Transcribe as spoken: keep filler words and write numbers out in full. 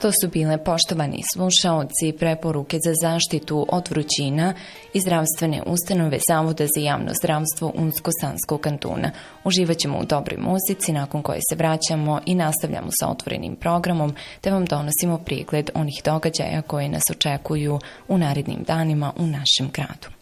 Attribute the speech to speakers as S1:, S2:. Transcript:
S1: To su bile, poštovani slušaoci, preporuke za zaštitu od vrućina iz zdravstvene ustanove Zavoda za javno zdravstvo Unsko-Sanskog kantuna. Uživaćemo u dobroj muzici, nakon koje se vraćamo i nastavljamo sa otvorenim programom, te vam donosimo pregled onih događaja koje nas očekuju u narednim danima u našem gradu.